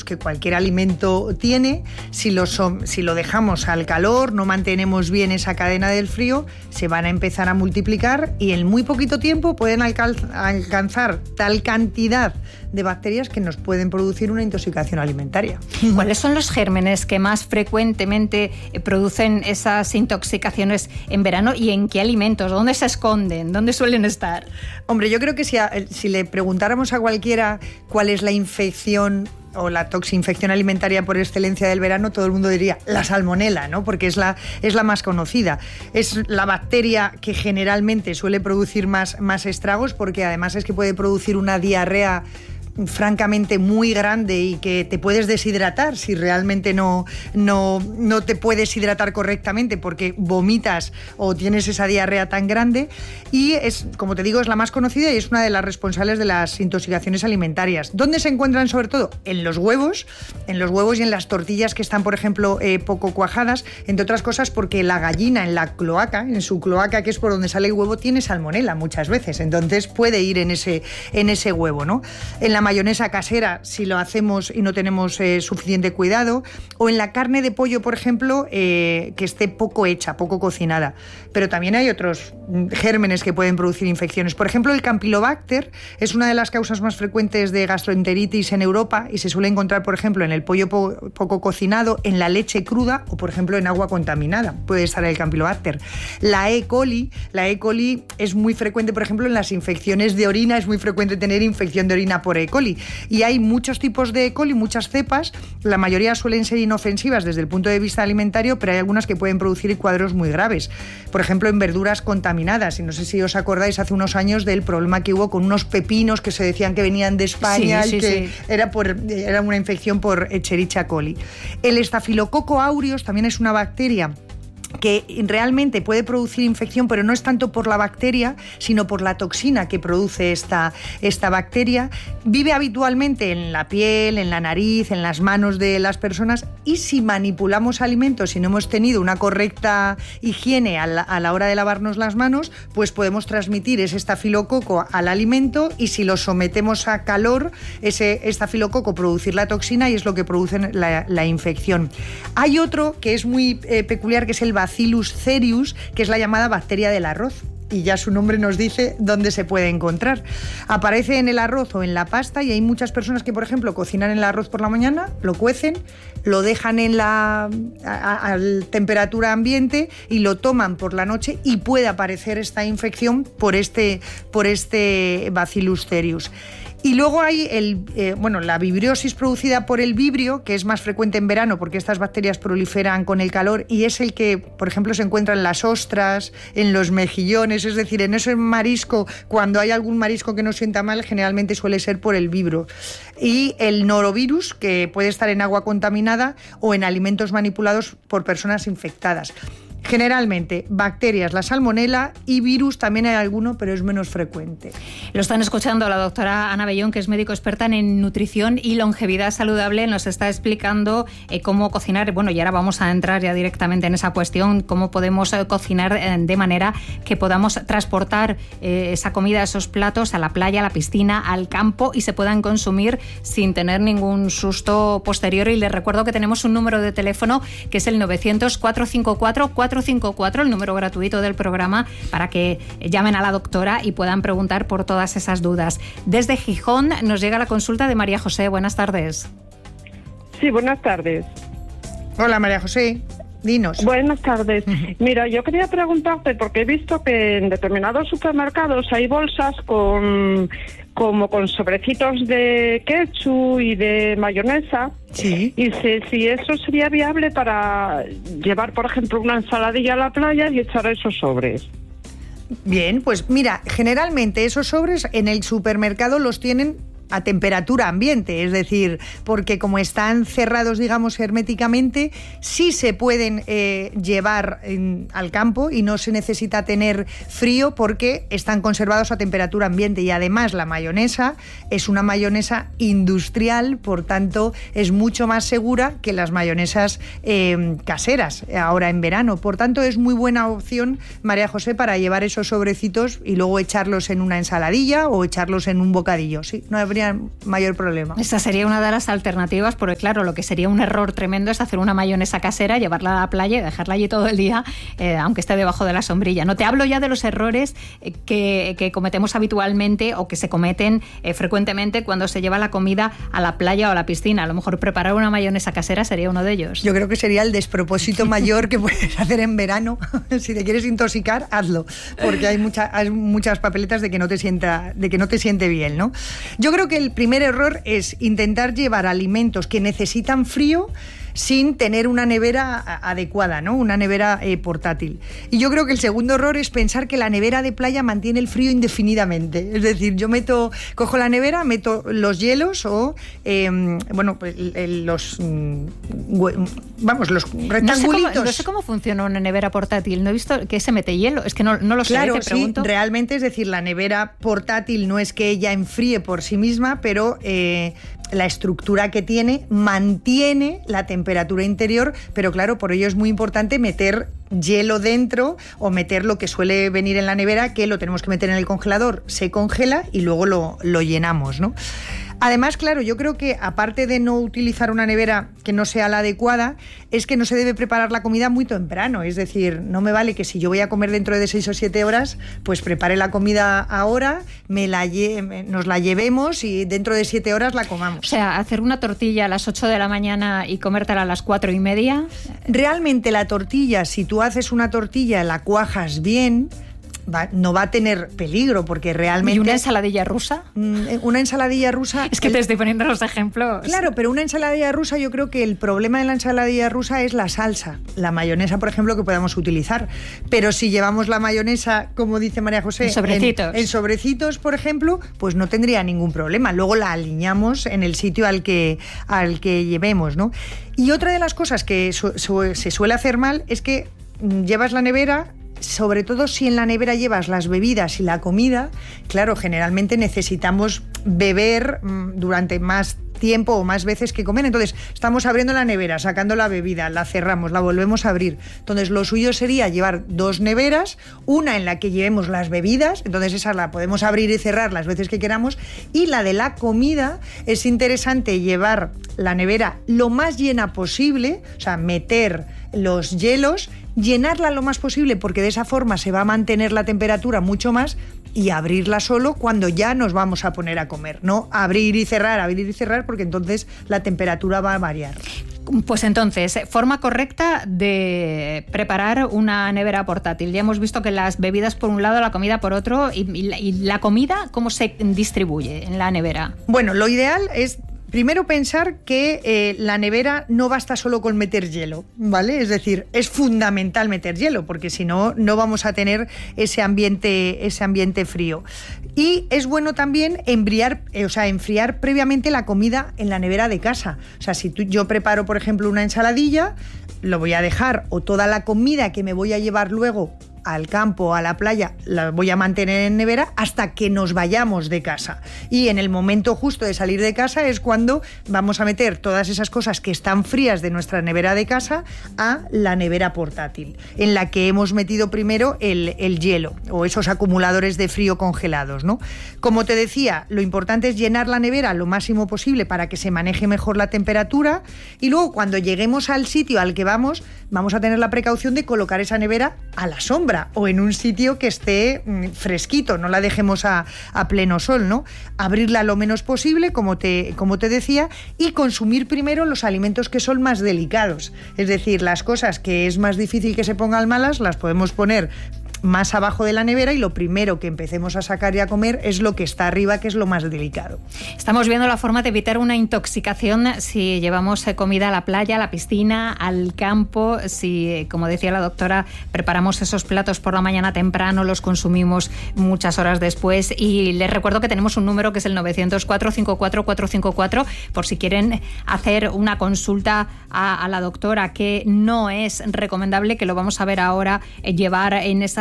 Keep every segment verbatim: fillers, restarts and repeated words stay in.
que cualquier alimento tiene, si lo, son, si lo dejamos al calor, no mantenemos bien esa cadena del frío, se van a empezar a multiplicar y en muy poquito tiempo pueden alcal- alcanzar tal cantidad de bacterias que nos pueden producir una intoxicación alimentaria. ¿Cuáles son los gérmenes que más frecuentemente producen esas intoxicaciones en verano y en qué alimentos? ¿Dónde se esconden? ¿Dónde suelen estar? Hombre, yo creo que si, a, si le preguntáramos a cualquiera cuál es la infección o la toxinfección alimentaria por excelencia del verano, todo el mundo diría la salmonela, ¿no? Porque es la, es la más conocida. Es la bacteria que generalmente suele producir más, más estragos, porque además es que puede producir una diarrea francamente muy grande y que te puedes deshidratar si realmente no, no, no te puedes hidratar correctamente porque vomitas o tienes esa diarrea tan grande, y es, como te digo, es la más conocida y es una de las responsables de las intoxicaciones alimentarias. ¿Dónde se encuentran sobre todo? En los huevos, en los huevos y en las tortillas que están, por ejemplo, eh, poco cuajadas, entre otras cosas porque la gallina en la cloaca, en su cloaca, que es por donde sale el huevo, tiene salmonela muchas veces, entonces puede ir en ese, en ese huevo, ¿no? En la mayonesa casera, si lo hacemos y no tenemos eh, suficiente cuidado, o en la carne de pollo, por ejemplo, eh, que esté poco hecha, poco cocinada. Pero también hay otros gérmenes que pueden producir infecciones. Por ejemplo, el Campylobacter es una de las causas más frecuentes de gastroenteritis en Europa y se suele encontrar, por ejemplo, en el pollo po- poco cocinado, en la leche cruda o, por ejemplo, en agua contaminada. Puede estar el Campylobacter. La E. coli, la E. coli es muy frecuente, por ejemplo, en las infecciones de orina, es muy frecuente tener infección de orina por E. coli. Y hay muchos tipos de E. coli, muchas cepas, la mayoría suelen ser inofensivas desde el punto de vista alimentario, pero hay algunas que pueden producir cuadros muy graves. Por ejemplo, en verduras contaminadas, y no sé si os acordáis hace unos años del problema que hubo con unos pepinos que se decían que venían de España sí, y sí, que sí. Era, por, era una infección por Escherichia coli. El Staphylococcus aureus también es una bacteria que realmente puede producir infección, pero no es tanto por la bacteria, sino por la toxina que produce esta, esta bacteria. Vive habitualmente en la piel, en la nariz, en las manos de las personas, y si manipulamos alimentos y no hemos tenido una correcta higiene a la, a la hora de lavarnos las manos, pues podemos transmitir ese estafilococo al alimento, y si lo sometemos a calor, ese estafilococo producir la toxina y es lo que produce la, la infección. Hay otro que es muy eh, peculiar, que es el Bacillus cereus, que es la llamada bacteria del arroz. Y ya su nombre nos dice dónde se puede encontrar. Aparece en el arroz o en la pasta, y hay muchas personas que, por ejemplo, cocinan el arroz por la mañana, lo cuecen, lo dejan en la a, a, a temperatura ambiente y lo toman por la noche, y puede aparecer esta infección por este, por este Bacillus cereus. Y luego hay el, eh, bueno, la vibriosis producida por el vibrio, que es más frecuente en verano porque estas bacterias proliferan con el calor, y es el que, por ejemplo, se encuentra en las ostras, en los mejillones, es decir, en ese marisco, cuando hay algún marisco que no sienta mal, generalmente suele ser por el vibrio. Y el norovirus, que puede estar en agua contaminada o en alimentos manipulados por personas infectadas. Generalmente bacterias, la salmonela, y virus también hay alguno, pero es menos frecuente. Lo están escuchando la doctora Ana Bellón, que es médico experta en nutrición y longevidad saludable. Nos está explicando eh, cómo cocinar. Bueno, y ahora vamos a entrar ya directamente en esa cuestión, cómo podemos eh, cocinar eh, de manera que podamos transportar eh, esa comida, esos platos a la playa, a la piscina, al campo, y se puedan consumir sin tener ningún susto posterior. Y les recuerdo que tenemos un número de teléfono que es el novecientos, cuatrocientos cincuenta y cuatro, cuatrocientos cincuenta y cuatro, el número gratuito del programa, para que llamen a la doctora y puedan preguntar por todas esas dudas. Desde Gijón nos llega la consulta de María José. Buenas tardes. Sí, buenas tardes. Hola, María José. Dinos. Buenas tardes. Mira, yo quería preguntarte, porque he visto que en determinados supermercados hay bolsas con como con sobrecitos de ketchup y de mayonesa. Sí. Y sé si eso sería viable para llevar, por ejemplo, una ensaladilla a la playa y echar esos sobres. Bien, pues mira, generalmente esos sobres en el supermercado los tienen a temperatura ambiente, es decir, porque como están cerrados, digamos, herméticamente, sí se pueden eh, llevar en, al campo, y no se necesita tener frío porque están conservados a temperatura ambiente. Y además la mayonesa es una mayonesa industrial, por tanto es mucho más segura que las mayonesas eh, caseras ahora en verano. Por tanto es muy buena opción, María José, para llevar esos sobrecitos y luego echarlos en una ensaladilla o echarlos en un bocadillo. Sí, no habría mayor problema. Esa sería una de las alternativas, porque claro, lo que sería un error tremendo es hacer una mayonesa casera, llevarla a la playa y dejarla allí todo el día, eh, aunque esté debajo de la sombrilla. No te hablo ya de los errores que, que cometemos habitualmente o que se cometen eh, frecuentemente cuando se lleva la comida a la playa o a la piscina. A lo mejor preparar una mayonesa casera sería uno de ellos. Yo creo que sería el despropósito mayor que puedes hacer en verano. Si te quieres intoxicar, hazlo, porque hay, mucha, hay muchas papeletas de que no te sienta, de que no te siente bien, ¿no? Yo creo que el primer error es intentar llevar alimentos que necesitan frío sin tener una nevera adecuada, ¿no? Una nevera eh, portátil. Y yo creo que el segundo error es pensar que la nevera de playa mantiene el frío indefinidamente. Es decir, yo meto, cojo la nevera, meto los hielos o, eh, bueno, los, vamos, los rectangulitos. No sé, cómo, no sé cómo funciona una nevera portátil. No he visto que se mete hielo. Es que no, no lo sé, claro, te pregunto. Sí, realmente, es decir, la nevera portátil no es que ella enfríe por sí misma, pero eh, la estructura que tiene mantiene la temperatura temperatura interior, pero claro, por ello es muy importante meter hielo dentro o meter lo que suele venir en la nevera, que lo tenemos que meter en el congelador, se congela y luego lo, lo llenamos, ¿no? Además, claro, yo creo que aparte de no utilizar una nevera que no sea la adecuada, es que no se debe preparar la comida muy temprano. Es decir, no me vale que si yo voy a comer dentro de seis o siete horas, pues prepare la comida ahora, me la lle- nos la llevemos y dentro de siete horas la comamos. O sea, hacer una tortilla a las ocho de la mañana y comértela a las cuatro y media. Realmente la tortilla, si tú haces una tortilla, la cuajas bien, Va, no va a tener peligro, porque realmente... ¿Y una ensaladilla rusa? Una ensaladilla rusa... Es que te estoy poniendo los ejemplos. Claro, pero una ensaladilla rusa, yo creo que el problema de la ensaladilla rusa es la salsa, la mayonesa, por ejemplo, que podamos utilizar. Pero si llevamos la mayonesa, como dice María José, en sobrecitos, en, en sobrecitos, por ejemplo, pues no tendría ningún problema. Luego la alineamos en el sitio al que, al que llevemos, ¿no? Y otra de las cosas que su, su, se suele hacer mal es que llevas la nevera... Sobre todo si en la nevera llevas las bebidas y la comida, claro, generalmente necesitamos beber durante más tiempo o más veces que comer. Entonces, estamos abriendo la nevera, sacando la bebida, la cerramos, la volvemos a abrir. Entonces, lo suyo sería llevar dos neveras, una en la que llevemos las bebidas, entonces esa la podemos abrir y cerrar las veces que queramos, y la de la comida es interesante llevar la nevera lo más llena posible, o sea, meter los hielos, llenarla lo más posible, porque de esa forma se va a mantener la temperatura mucho más, y abrirla solo cuando ya nos vamos a poner a comer, no abrir y cerrar, abrir y cerrar, porque entonces la temperatura va a variar. Pues entonces, forma correcta de preparar una nevera portátil. Ya hemos visto que las bebidas por un lado, la comida por otro, y, y, la, y la comida, ¿cómo se distribuye en la nevera? Bueno, lo ideal es... Primero pensar que eh, la nevera no basta solo con meter hielo, ¿vale? Es decir, es fundamental meter hielo, porque si no, no vamos a tener ese ambiente, ese ambiente frío. Y es bueno también enfriar, eh, o sea, enfriar previamente la comida en la nevera de casa. O sea, si tú, yo preparo, por ejemplo, una ensaladilla, lo voy a dejar, o toda la comida que me voy a llevar luego al campo, a la playa, la voy a mantener en nevera hasta que nos vayamos de casa. Y en el momento justo de salir de casa es cuando vamos a meter todas esas cosas que están frías de nuestra nevera de casa a la nevera portátil, en la que hemos metido primero el, el hielo o esos acumuladores de frío congelados, ¿no? Como te decía, lo importante es llenar la nevera lo máximo posible para que se maneje mejor la temperatura, y luego cuando lleguemos al sitio al que vamos, vamos a tener la precaución de colocar esa nevera a la sombra o en un sitio que esté mmm, fresquito, no la dejemos a, a pleno sol, ¿no? Abrirla lo menos posible, como te, como te decía, y consumir primero los alimentos que son más delicados. Es decir, las cosas que es más difícil que se pongan malas, las podemos poner más abajo de la nevera, y lo primero que empecemos a sacar y a comer es lo que está arriba, que es lo más delicado. Estamos viendo la forma de evitar una intoxicación si llevamos comida a la playa, a la piscina, al campo, si, como decía la doctora, preparamos esos platos por la mañana temprano, los consumimos muchas horas después. Y les recuerdo que tenemos un número que es el novecientos cuatro cinco cuatro cuatro cinco cuatro, por si quieren hacer una consulta a, a la doctora, que no es recomendable, que lo vamos a ver ahora, eh, llevar en estas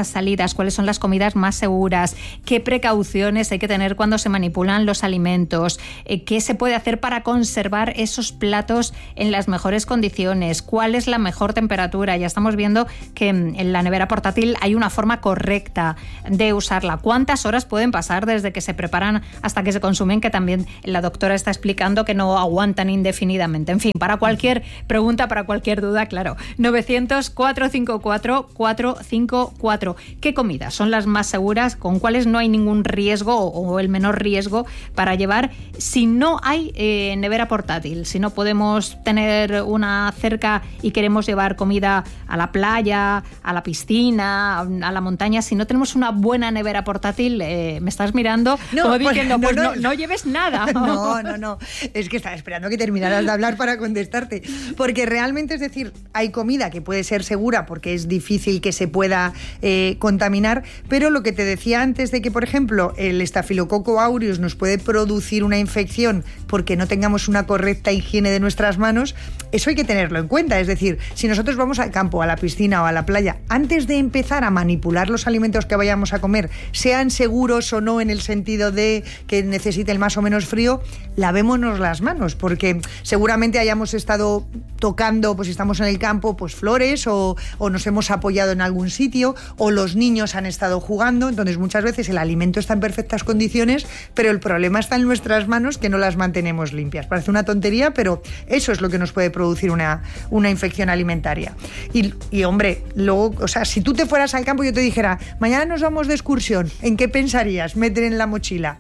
las salidas, cuáles son las comidas más seguras, qué precauciones hay que tener cuando se manipulan los alimentos, eh, qué se puede hacer para conservar esos platos en las mejores condiciones, cuál es la mejor temperatura. Ya estamos viendo que en la nevera portátil hay una forma correcta de usarla. ¿Cuántas horas pueden pasar desde que se preparan hasta que se consumen? Que también la doctora está explicando que no aguantan indefinidamente. En fin, para cualquier pregunta, para cualquier duda, claro, novecientos, cuatrocientos cincuenta y cuatro, cuatrocientos cincuenta y cuatro. ¿Qué comidas son las más seguras? ¿Con cuáles no hay ningún riesgo o el menor riesgo para llevar si no hay eh, nevera portátil? Si no podemos tener una cerca y queremos llevar comida a la playa, a la piscina, a la montaña, si no tenemos una buena nevera portátil, eh, me estás mirando no, como diciendo, pues, pues no, no, no, no lleves nada. No, no, no. Es que estaba esperando que terminaras de hablar para contestarte. Porque realmente, es decir, hay comida que puede ser segura porque es difícil que se pueda eh, contaminar, pero lo que te decía antes de que, por ejemplo, el Staphylococcus aureus nos puede producir una infección porque no tengamos una correcta higiene de nuestras manos, eso hay que tenerlo en cuenta. Es decir, si nosotros vamos al campo, a la piscina o a la playa, antes de empezar a manipular los alimentos que vayamos a comer, sean seguros o no en el sentido de que necesiten más o menos frío, lavémonos las manos, porque seguramente hayamos estado tocando, pues si estamos en el campo, pues flores o, o nos hemos apoyado en algún sitio o los niños han estado jugando. Entonces muchas veces el alimento está en perfectas condiciones, pero el problema está en nuestras manos, que no las mantenemos limpias. Parece una tontería, pero eso es lo que nos puede producir una, una infección alimentaria. Y, y hombre, luego, o sea, si tú te fueras al campo y yo te dijera, mañana nos vamos de excursión, ¿en qué pensarías meter en la mochila?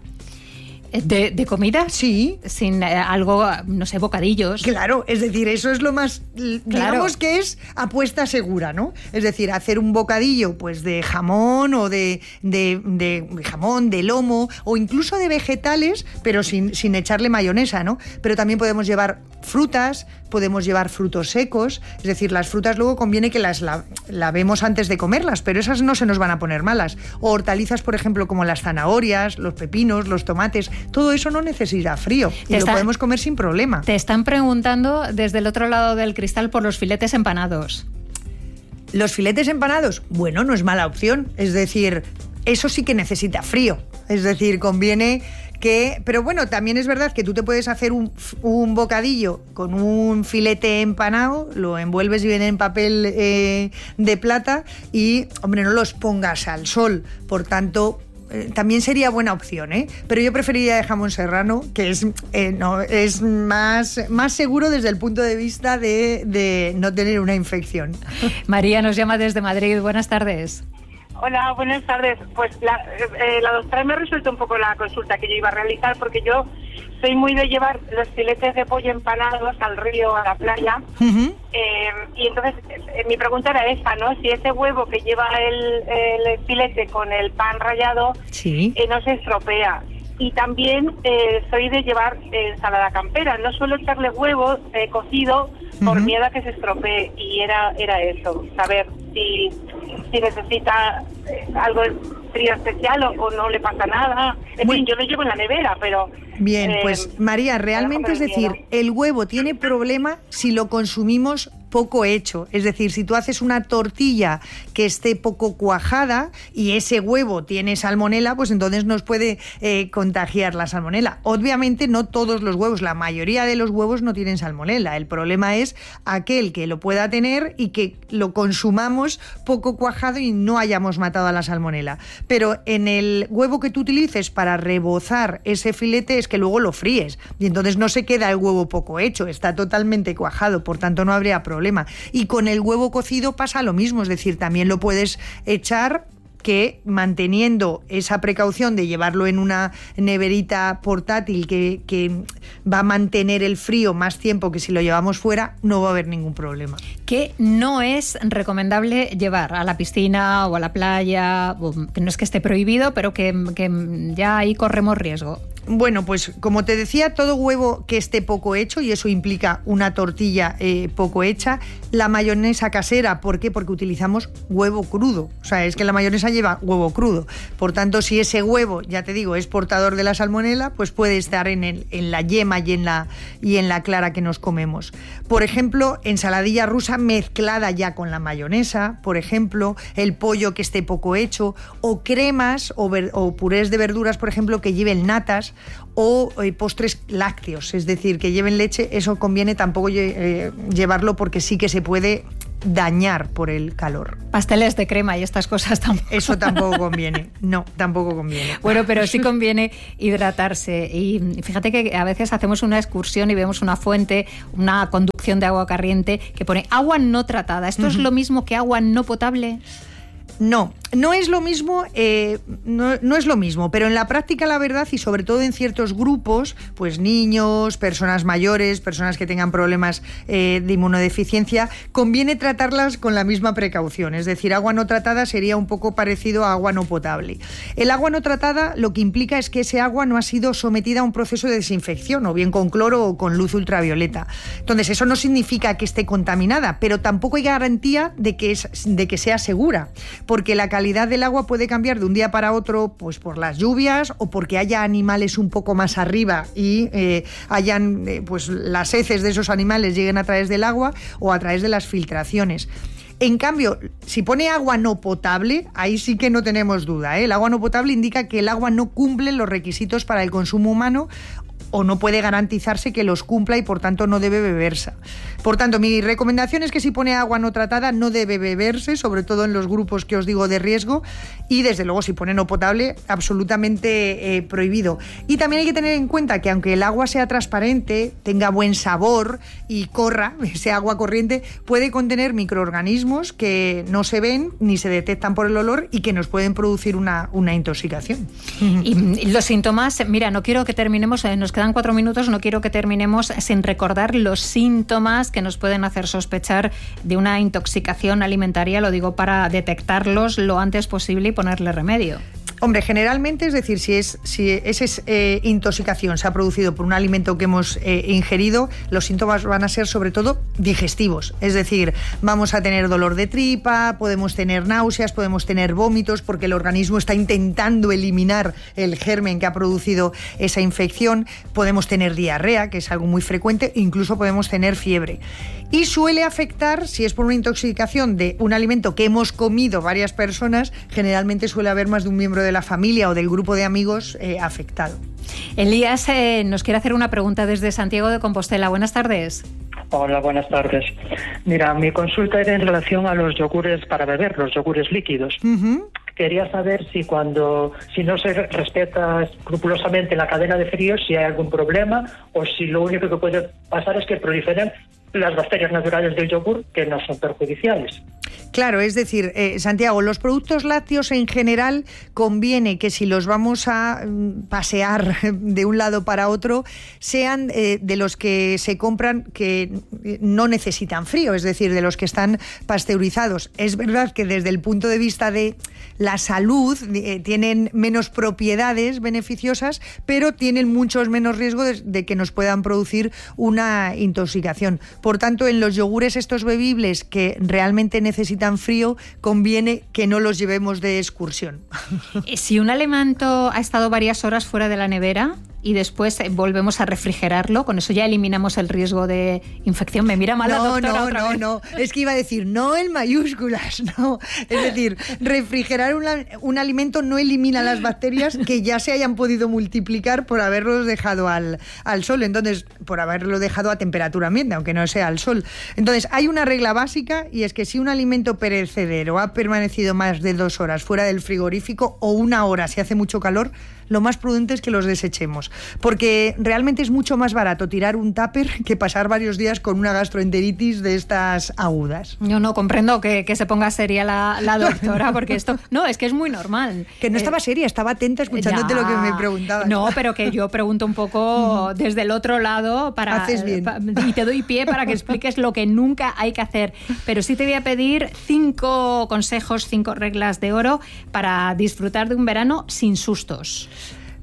¿De, de comida? Sí. Sin eh, algo, no sé, bocadillos. Claro, es decir, eso es lo más, digamos claro. que es apuesta segura, ¿no? Es decir, hacer un bocadillo pues de jamón o de, de, de jamón, de lomo o incluso de vegetales, pero sin, sin echarle mayonesa, ¿no? Pero también podemos llevar frutas, podemos llevar frutos secos, es decir, las frutas luego conviene que las la, lavemos antes de comerlas, pero esas no se nos van a poner malas. O hortalizas, por ejemplo, como las zanahorias, los pepinos, los tomates, todo eso no necesita frío y te lo está, podemos comer sin problema. Te están preguntando desde el otro lado del cristal por los filetes empanados. Los filetes empanados, bueno, no es mala opción, es decir, eso sí que necesita frío, es decir, conviene que, pero bueno, también es verdad que tú te puedes hacer un, un bocadillo con un filete empanado, lo envuelves y viene en papel eh, de plata y, hombre, no los pongas al sol, por tanto eh, también sería buena opción, ¿eh? Pero yo preferiría de jamón serrano, que es, eh, no, es más, más seguro desde el punto de vista de, de no tener una infección. María nos llama desde Madrid, buenas tardes. Hola, buenas tardes. Pues la, eh, la doctora me ha resuelto un poco la consulta que yo iba a realizar, porque yo soy muy de llevar los filetes de pollo empanados al río, a la playa. Uh-huh. eh, y entonces eh, mi pregunta era esa, ¿no? Si ese huevo que lleva el, el filete con el pan rallado sí. eh, no se estropea. Y también eh, soy de llevar eh, ensalada campera. No suelo echarle huevo eh, cocido por uh-huh. miedo a que se estropee. Y era era eso, saber si, si necesita eh, algo frío especial o, o no le pasa nada. En bueno. fin, yo lo llevo en la nevera, pero... Bien, eh, pues María, realmente es decir, miedo. El huevo tiene problema si lo consumimos poco hecho, es decir, si tú haces una tortilla que esté poco cuajada y ese huevo tiene salmonela, pues entonces nos puede eh, contagiar la salmonela. Obviamente no todos los huevos, la mayoría de los huevos no tienen salmonela, el problema es aquel que lo pueda tener y que lo consumamos poco cuajado y no hayamos matado a la salmonela. Pero en el huevo que tú utilices para rebozar ese filete es que luego lo fríes y entonces no se queda el huevo poco hecho, está totalmente cuajado, por tanto no habría problema. Y con el huevo cocido pasa lo mismo, es decir, también lo puedes echar, que manteniendo esa precaución de llevarlo en una neverita portátil que, que va a mantener el frío más tiempo que si lo llevamos fuera, no va a haber ningún problema. ¿Qué no es recomendable llevar a la piscina o a la playa? Que no es que esté prohibido, pero que, que ya ahí corremos riesgo. Bueno, pues como te decía, todo huevo que esté poco hecho, y eso implica una tortilla eh, poco hecha, la mayonesa casera, ¿por qué? Porque utilizamos huevo crudo, o sea, es que la mayonesa lleva huevo crudo, por tanto, si ese huevo, ya te digo, es portador de la salmonela, pues puede estar en, el, en la yema y en la, y en la clara que nos comemos. Por ejemplo, ensaladilla rusa mezclada ya con la mayonesa, por ejemplo, el pollo que esté poco hecho, o cremas o, ver, o purés de verduras, por ejemplo, que lleven natas, o eh, postres lácteos, es decir, que lleven leche. Eso conviene tampoco eh, llevarlo porque sí que se puede dañar por el calor. Pasteles de crema y estas cosas tampoco. Eso tampoco conviene, no, tampoco conviene. Bueno, pero sí conviene hidratarse. Y fíjate que a veces hacemos una excursión y vemos una fuente, una conducción de agua corriente que pone agua no tratada. ¿Esto uh-huh. es lo mismo que agua no potable? No, no es lo mismo, eh, no, no es lo mismo, pero en la práctica, la verdad, y sobre todo en ciertos grupos, pues niños, personas mayores, personas que tengan problemas eh, de inmunodeficiencia, conviene tratarlas con la misma precaución. Es decir, agua no tratada sería un poco parecido a agua no potable. El agua no tratada lo que implica es que ese agua no ha sido sometida a un proceso de desinfección, o bien con cloro o con luz ultravioleta. Entonces, eso no significa que esté contaminada, pero tampoco hay garantía de que, es, de que sea segura, porque la calidad del agua puede cambiar de un día para otro, pues por las lluvias o porque haya animales un poco más arriba y eh, hayan eh, pues las heces de esos animales lleguen a través del agua o a través de las filtraciones. En cambio, si pone agua no potable, ahí sí que no tenemos duda, ¿eh? El agua no potable indica que el agua no cumple los requisitos para el consumo humano o no puede garantizarse que los cumpla y por tanto no debe beberse. Por tanto, mi recomendación es que si pone agua no tratada no debe beberse, sobre todo en los grupos que os digo de riesgo, y desde luego si pone no potable, absolutamente eh, prohibido. Y también hay que tener en cuenta que aunque el agua sea transparente, tenga buen sabor y corra, ese agua corriente, puede contener microorganismos que no se ven ni se detectan por el olor y que nos pueden producir una, una intoxicación. Y los síntomas, mira, no quiero que terminemos, nos quedan cuatro minutos, no quiero que terminemos sin recordar los síntomas que nos pueden hacer sospechar de una intoxicación alimentaria, lo digo para detectarlos lo antes posible y ponerle remedio. Hombre, generalmente, es decir, si, es, si esa eh, intoxicación se ha producido por un alimento que hemos eh, ingerido, los síntomas van a ser sobre todo digestivos. Es decir, vamos a tener dolor de tripa, podemos tener náuseas, podemos tener vómitos, porque el organismo está intentando eliminar el germen que ha producido esa infección. Podemos tener diarrea, que es algo muy frecuente, incluso podemos tener fiebre. Y suele afectar, si es por una intoxicación de un alimento que hemos comido varias personas, generalmente suele haber más de un miembro de la familia o del grupo de amigos eh, afectado. Elías eh, nos quiere hacer una pregunta desde Santiago de Compostela. Buenas tardes. Hola, buenas tardes. Mira, mi consulta era en relación a los yogures para beber, los yogures líquidos. Uh-huh. Quería saber si cuando si no se respeta escrupulosamente la cadena de frío, si hay algún problema o si lo único que puede pasar es que proliferen las bacterias naturales del yogur que no son perjudiciales. Claro, es decir, eh, Santiago, los productos lácteos en general conviene que si los vamos a mm, pasear de un lado para otro, sean eh, de los que se compran que no necesitan frío, es decir, de los que están pasteurizados. Es verdad que desde el punto de vista de la salud eh, tienen menos propiedades beneficiosas, pero tienen muchos menos riesgos de, de que nos puedan producir una intoxicación. Por tanto, en los yogures estos bebibles que realmente necesitan frío, conviene que no los llevemos de excursión. Si un alimento ha estado varias horas fuera de la nevera y después volvemos a refrigerarlo, con eso ya eliminamos el riesgo de infección. Me mira mal la doctora No, otra no, vez. no, no. Es que iba a decir no en mayúsculas, no. Es decir, refrigerar una, un alimento no elimina las bacterias que ya se hayan podido multiplicar por haberlos dejado al, al sol. Entonces, por haberlo dejado a temperatura ambiente, aunque no sea al sol. Entonces, hay una regla básica y es que si un alimento perecedero ha permanecido más de dos horas fuera del frigorífico o una hora si hace mucho calor, lo más prudente es que los desechemos, porque realmente es mucho más barato tirar un tupper que pasar varios días con una gastroenteritis de estas agudas. Yo no comprendo que, que se ponga seria la, la doctora, porque esto, no, es que es muy normal. Que no eh, estaba seria, estaba atenta escuchándote ya, lo que me preguntabas. No, pero que yo pregunto un poco desde el otro lado para, Haces bien. Pa, y te doy pie para que expliques lo que nunca hay que hacer. Pero sí te voy a pedir cinco consejos, cinco reglas de oro para disfrutar de un verano sin sustos.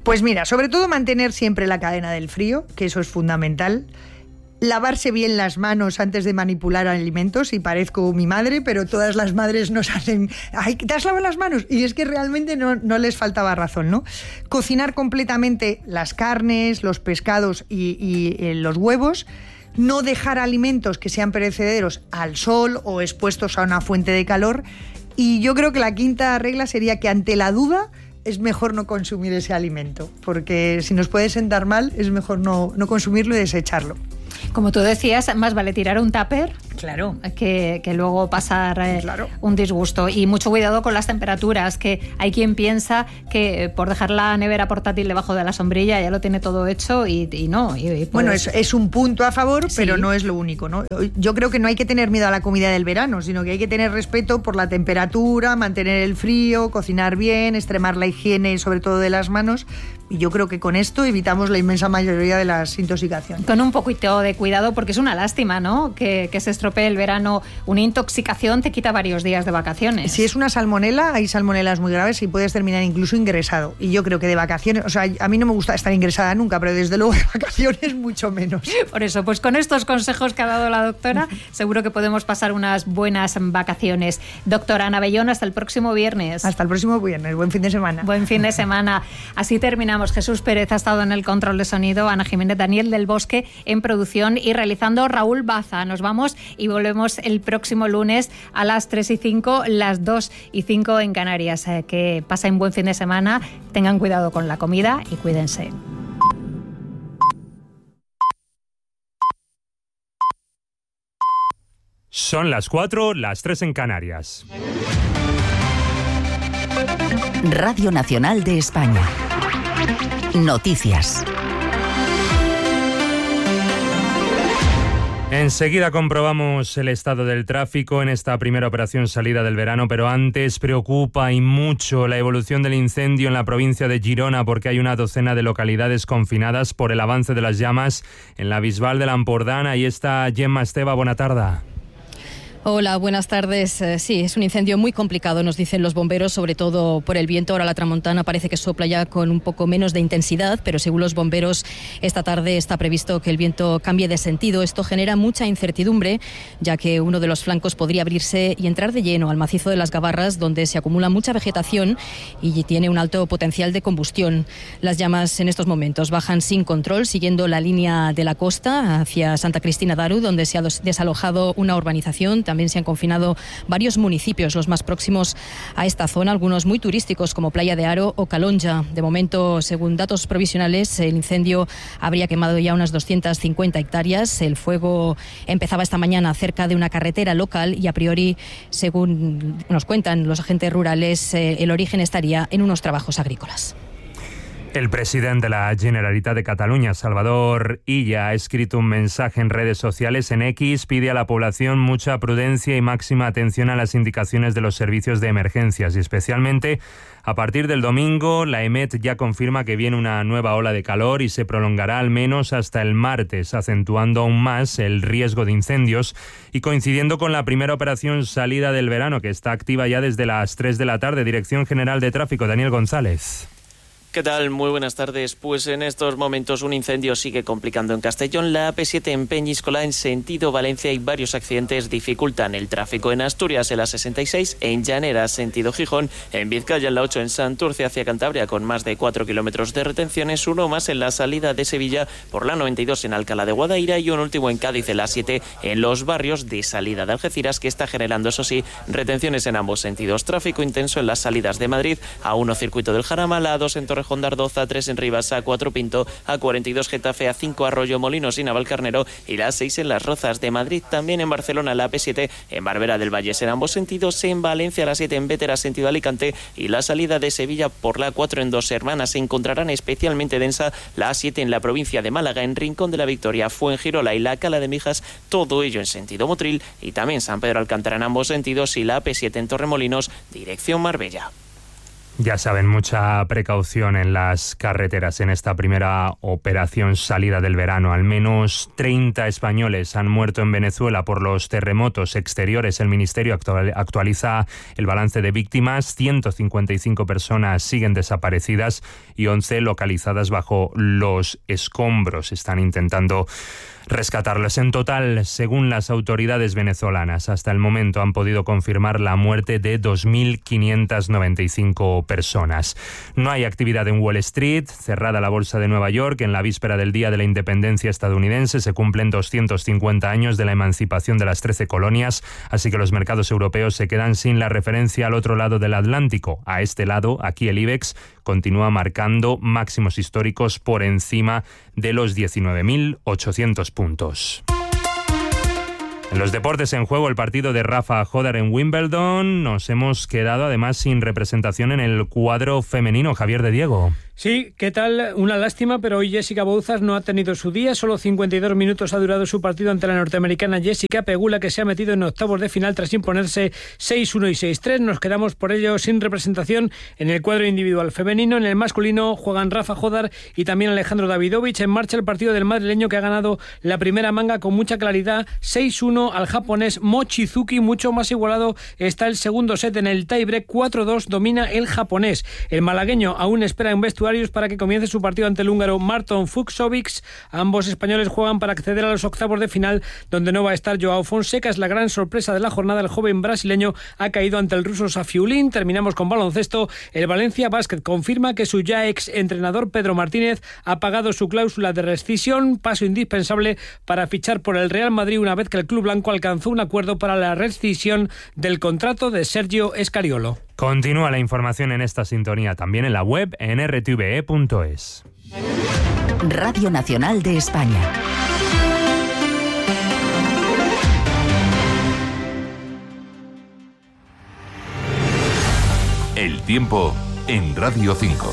Pues mira, sobre todo mantener siempre la cadena del frío, que eso es fundamental. Lavarse bien las manos antes de manipular alimentos, y parezco mi madre, pero todas las madres nos hacen, ay, ¿te has lavado las manos? Y es que realmente no, no les faltaba razón, ¿no? Cocinar completamente las carnes, los pescados y, y eh, los huevos. No dejar alimentos que sean perecederos al sol o expuestos a una fuente de calor. Y yo creo que la quinta regla sería que ante la duda es mejor no consumir ese alimento, porque si nos puede sentar mal es mejor no, no consumirlo y desecharlo. Como tú decías, más vale tirar un tupper, claro, que, que luego pasar eh, claro. un disgusto. Y mucho cuidado con las temperaturas, que hay quien piensa que por dejar la nevera portátil debajo de la sombrilla ya lo tiene todo hecho y, y no. Y, y puedes... Bueno, es, es un punto a favor, sí. pero no es lo único, ¿no? Yo creo que no hay que tener miedo a la comida del verano, sino que hay que tener respeto por la temperatura, mantener el frío, cocinar bien, extremar la higiene, sobre todo de las manos. Y yo creo que con esto evitamos la inmensa mayoría de las intoxicaciones. Con un poquito de cuidado, porque es una lástima, ¿no? Que, que se estropee el verano. Una intoxicación te quita varios días de vacaciones. Si es una salmonela, hay salmonelas muy graves y puedes terminar incluso ingresado. Y yo creo que de vacaciones, o sea, a mí no me gusta estar ingresada nunca, pero desde luego de vacaciones mucho menos. Por eso, pues con estos consejos que ha dado la doctora, seguro que podemos pasar unas buenas vacaciones. Doctora Ana Bellón, hasta el próximo viernes. Hasta el próximo viernes. Buen fin de semana. Buen fin de semana. Así terminamos. Jesús Pérez ha estado en el control de sonido, Ana Jiménez, Daniel del Bosque en producción y realizando Raúl Baza. Nos vamos y volvemos el próximo lunes a las tres y cinco, las dos y cinco en Canarias. Eh, que pasen buen fin de semana, tengan cuidado con la comida y cuídense. Son las cuatro, las tres en Canarias. Radio Nacional de España. Noticias. Enseguida comprobamos el estado del tráfico en esta primera operación salida del verano, pero antes preocupa y mucho la evolución del incendio en la provincia de Girona, porque hay una docena de localidades confinadas por el avance de las llamas en la Bisbal de l'Empordà. Ahí está Gemma Esteva, buena tarde. Hola, buenas tardes. Eh, sí, es un incendio muy complicado, nos dicen los bomberos, sobre todo por el viento. Ahora la tramontana parece que sopla ya con un poco menos de intensidad, pero según los bomberos, esta tarde está previsto que el viento cambie de sentido. Esto genera mucha incertidumbre, ya que uno de los flancos podría abrirse y entrar de lleno al macizo de las Gavarras, donde se acumula mucha vegetación y tiene un alto potencial de combustión. Las llamas en estos momentos bajan sin control, siguiendo la línea de la costa hacia Santa Cristina d'Aro, donde se ha desalojado una urbanización. También se han confinado varios municipios, los más próximos a esta zona, algunos muy turísticos como Playa de Aro o Calonja. De momento, según datos provisionales, el incendio habría quemado ya unas doscientas cincuenta hectáreas. El fuego empezaba esta mañana cerca de una carretera local y a priori, según nos cuentan los agentes rurales, eh, el origen estaría en unos trabajos agrícolas. El presidente de la Generalitat de Cataluña, Salvador Illa, ha escrito un mensaje en redes sociales. En X pide a la población mucha prudencia y máxima atención a las indicaciones de los servicios de emergencias y especialmente a partir del domingo la EMET ya confirma que viene una nueva ola de calor y se prolongará al menos hasta el martes, acentuando aún más el riesgo de incendios y coincidiendo con la primera operación salida del verano que está activa ya desde las tres de la tarde. Dirección General de Tráfico, Daniel González. ¿Qué tal? Muy buenas tardes. Pues en estos momentos un incendio sigue complicando en Castellón. La A P siete en Peñíscola en sentido Valencia y varios accidentes dificultan el tráfico. En Asturias en la sesenta y seis, en Llanera sentido Gijón, en Vizcaya en la ocho en Santurce hacia Cantabria con más de cuatro kilómetros de retenciones, uno más en la salida de Sevilla por la noventa y dos en Alcalá de Guadaira y un último en Cádiz en la siete en los barrios de salida de Algeciras, que está generando, eso sí, retenciones en ambos sentidos. Tráfico intenso en las salidas de Madrid, A uno Circuito del Jarama, la A dos en Torrejón de Ardoz, A tres en Rivas, A cuatro Pinto, A cuarenta y dos Getafe, A cinco Arroyo Molinos y Navalcarnero y la A seis en Las Rozas de Madrid. También en Barcelona la A P siete en Barbera del Vallés en ambos sentidos, en Valencia la siete en Bétera sentido Alicante y la salida de Sevilla por la A cuatro en Dos Hermanas. Se encontrarán especialmente densa la A siete en la provincia de Málaga, en Rincón de la Victoria, Fuengirola y la Cala de Mijas, todo ello en sentido Motril, y también San Pedro Alcántara en ambos sentidos y la A P siete en Torremolinos, dirección Marbella. Ya saben, mucha precaución en las carreteras en esta primera operación salida del verano. Al menos treinta españoles han muerto en Venezuela por los terremotos exteriores. El Ministerio actualiza el balance de víctimas. ciento cincuenta y cinco personas siguen desaparecidas y once localizadas bajo los escombros. Están intentando rescatarlas. En total, según las autoridades venezolanas, hasta el momento han podido confirmar la muerte de dos mil quinientas noventa y cinco personas. No hay actividad en Wall Street, cerrada la bolsa de Nueva York. En la víspera del Día de la Independencia estadounidense se cumplen doscientos cincuenta años de la emancipación de las trece colonias, así que los mercados europeos se quedan sin la referencia al otro lado del Atlántico. A este lado, aquí el IBEX continúa marcando máximos históricos por encima de los diecinueve mil ochocientos puntos. En los deportes en juego, el partido de Rafa Jódar en Wimbledon. Nos hemos quedado además sin representación en el cuadro femenino. Javier de Diego. Sí, ¿qué tal? Una lástima, pero hoy Jessica Bouzas no ha tenido su día. Solo cincuenta y dos minutos ha durado su partido ante la norteamericana Jessica Pegula, que se ha metido en octavos de final tras imponerse seis uno y seis tres. Nos quedamos por ello sin representación en el cuadro individual femenino. En el masculino juegan Rafa Jódar y también Alejandro Davidovich. En marcha el partido del madrileño, que ha ganado la primera manga con mucha claridad, seis uno al japonés Mochizuki. Mucho más igualado está el segundo set. En el tiebreak cuatro dos domina el japonés. El malagueño aún espera en vestuario para que comience su partido ante el húngaro Marton Fucsovics. Ambos españoles juegan para acceder a los octavos de final, donde no va a estar Joao Fonseca. Es la gran sorpresa de la jornada. El joven brasileño ha caído ante el ruso Safiulin. Terminamos con baloncesto. El Valencia Basket confirma que su ya ex entrenador Pedro Martínez ha pagado su cláusula de rescisión, paso indispensable para fichar por el Real Madrid una vez que el club blanco alcanzó un acuerdo para la rescisión del contrato de Sergio Escariolo. Continúa la información en esta sintonía también en la web en r t v e punto es. Radio Nacional de España. El tiempo en Radio cinco.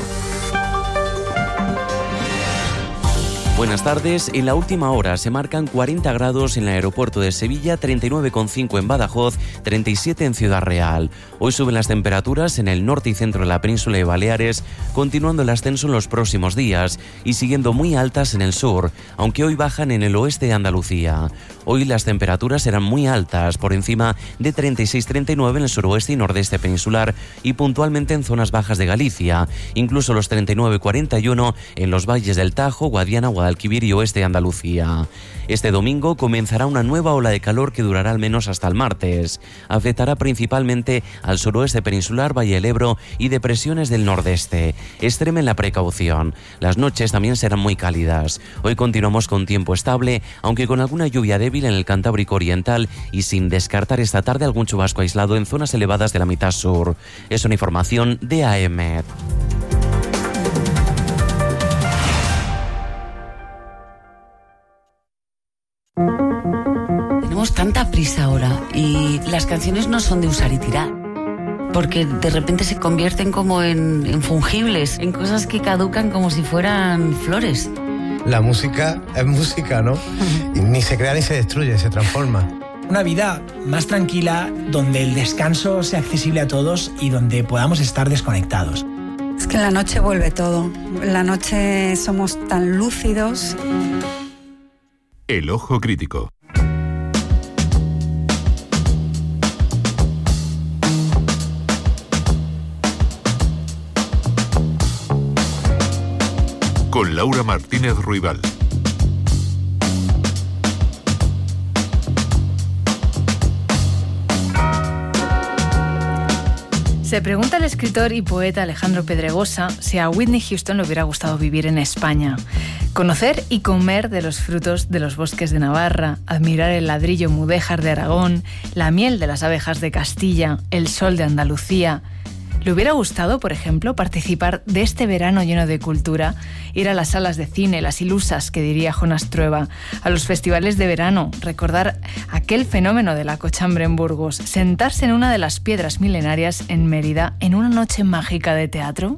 Buenas tardes. En la última hora se marcan cuarenta grados en el aeropuerto de Sevilla, treinta y nueve coma cinco en Badajoz, treinta y siete en Ciudad Real. Hoy suben las temperaturas en el norte y centro de la península de Baleares, continuando el ascenso en los próximos días y siguiendo muy altas en el sur, aunque hoy bajan en el oeste de Andalucía. Hoy las temperaturas serán muy altas, por encima de treinta y seis a treinta y nueve en el suroeste y nordeste peninsular y puntualmente en zonas bajas de Galicia, incluso los treinta y nueve a cuarenta y uno en los valles del Tajo, Guadiana, Guadalquivir y oeste de Andalucía. Este domingo comenzará una nueva ola de calor que durará al menos hasta el martes. Afectará principalmente al suroeste peninsular, Valle del Ebro y depresiones del nordeste. Extremen la precaución. Las noches también serán muy cálidas. Hoy continuamos con tiempo estable, aunque con alguna lluvia débil en el Cantábrico Oriental y sin descartar esta tarde algún chubasco aislado en zonas elevadas de la mitad sur. Es una información de A E M E D. Tenemos tanta prisa ahora y las canciones no son de usar y tirar, porque de repente se convierten como en, en fungibles, en cosas que caducan como si fueran flores. La música es música, ¿no? Y ni se crea ni se destruye, se transforma. Una vida más tranquila, donde el descanso sea accesible a todos y donde podamos estar desconectados. Es que en la noche vuelve todo. En la noche somos tan lúcidos. El ojo crítico. Con Laura Martínez Ruibal. Se pregunta el escritor y poeta Alejandro Pedregosa si a Whitney Houston le hubiera gustado vivir en España. Conocer y comer de los frutos de los bosques de Navarra, admirar el ladrillo mudéjar de Aragón, la miel de las abejas de Castilla, el sol de Andalucía. ¿Le hubiera gustado, por ejemplo, participar de este verano lleno de cultura? Ir a las salas de cine, las ilusas, que diría Jonas Trueba, a los festivales de verano, recordar aquel fenómeno de la cochambre en Burgos, sentarse en una de las piedras milenarias en Mérida en una noche mágica de teatro.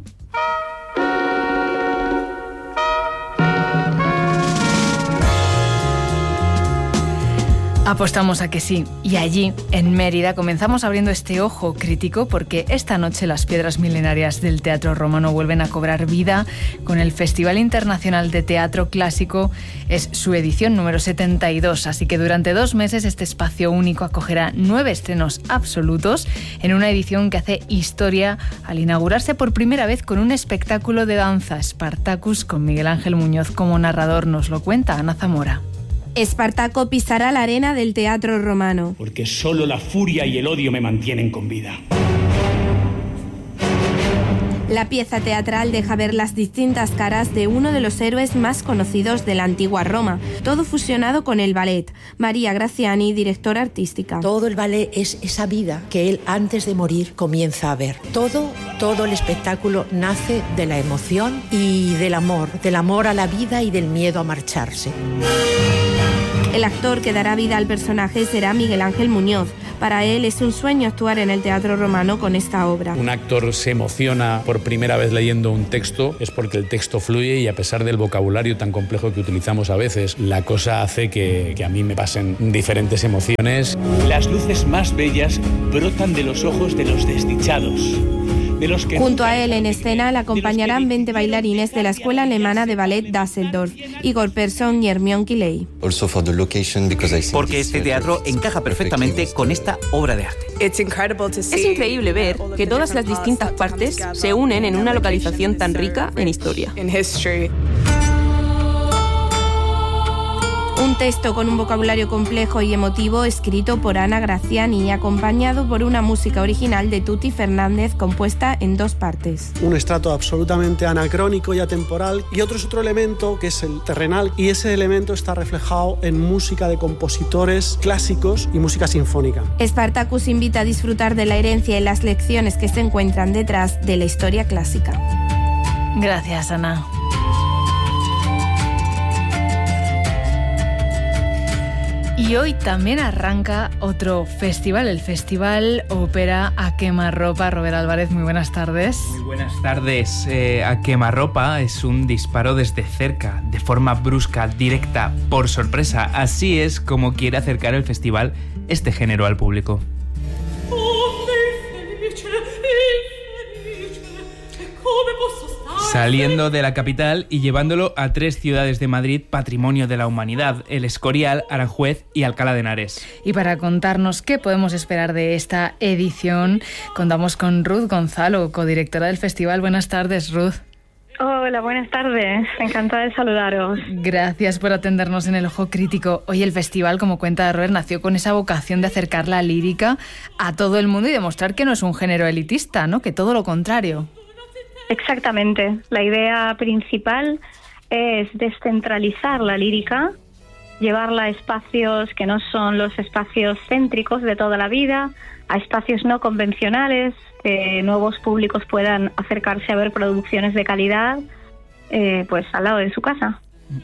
Apostamos a que sí. Y allí, en Mérida, comenzamos abriendo este ojo crítico porque esta noche las piedras milenarias del Teatro Romano vuelven a cobrar vida con el Festival Internacional de Teatro Clásico. Es su edición número setenta y dos, así que durante dos meses este espacio único acogerá nueve estrenos absolutos en una edición que hace historia al inaugurarse por primera vez con un espectáculo de danza, Spartacus, con Miguel Ángel Muñoz como narrador. Nos lo cuenta Ana Zamora. Espartaco pisará la arena del Teatro Romano. Porque solo la furia y el odio me mantienen con vida. La pieza teatral deja ver las distintas caras de uno de los héroes más conocidos de la antigua Roma, todo fusionado con el ballet. María Graziani, directora artística. Todo el ballet es esa vida que él antes de morir comienza a ver. Todo, todo el espectáculo nace de la emoción y del amor, del amor a la vida y del miedo a marcharse. El actor que dará vida al personaje será Miguel Ángel Muñoz. Para él es un sueño actuar en el Teatro Romano con esta obra. Un actor se emociona por primera vez leyendo un texto, es porque el texto fluye y a pesar del vocabulario tan complejo que utilizamos a veces, la cosa hace que, que a mí me pasen diferentes emociones. Las luces más bellas brotan de los ojos de los desdichados. De los que Junto a él en escena le acompañarán veinte bailarines de la Escuela Alemana de Ballet Düsseldorf, Igor Persson y Hermione Kiley. Porque este teatro encaja perfectamente con esta obra de arte. Es increíble ver que todas las distintas partes se unen en una localización tan rica en historia. Un texto con un vocabulario complejo y emotivo escrito por Ana Graziani y acompañado por una música original de Tuti Fernández compuesta en dos partes. Un estrato absolutamente anacrónico y atemporal y otro es otro elemento que es el terrenal y ese elemento está reflejado en música de compositores clásicos y música sinfónica. Spartacus invita a disfrutar de la herencia y las lecciones que se encuentran detrás de la historia clásica. Gracias, Ana. Y hoy también arranca otro festival, el Festival Ópera A Quemarropa. Robert Álvarez, muy buenas tardes. Muy buenas tardes. Eh, A Quemarropa es un disparo desde cerca, de forma brusca, directa, por sorpresa. Así es como quiere acercar el festival este género al público. Saliendo de la capital y llevándolo a tres ciudades de Madrid, patrimonio de la humanidad, El Escorial, Aranjuez y Alcalá de Henares. Y para contarnos qué podemos esperar de esta edición, contamos con Ruth Gonzalo, codirectora del festival. Buenas tardes, Ruth. Hola, buenas tardes. Encantada de saludaros. Gracias por atendernos en El Ojo Crítico. Hoy el festival, como cuenta Robert, nació con esa vocación de acercar la lírica a todo el mundo y demostrar que no es un género elitista, ¿no? Que todo lo contrario. Exactamente. La idea principal es descentralizar la lírica, llevarla a espacios que no son los espacios céntricos de toda la vida, a espacios no convencionales, que nuevos públicos puedan acercarse a ver producciones de calidad, eh, pues al lado de su casa.